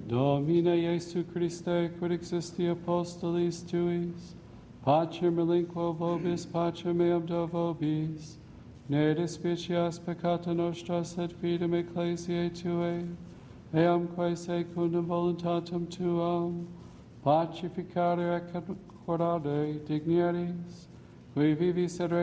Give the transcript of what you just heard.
Domine Iesu Christe, quid existi apostolis tuis, pacem relinquo vobis, pacem meam do vobis, ne despicias peccata nostra, sed fidem ecclesiae Tuae, eam quae secundum voluntatem Tuam, pacificare et concordare dignieris, qui vivis et